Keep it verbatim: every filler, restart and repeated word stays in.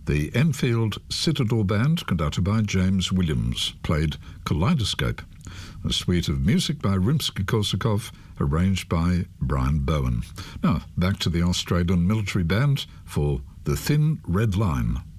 The Enfield Citadel Band, conducted by James Williams, played Kaleidoscope, a suite of music by Rimsky-Korsakov, arranged by Brian Bowen. Now, back to the Australian Military Band for The Thin Red Line.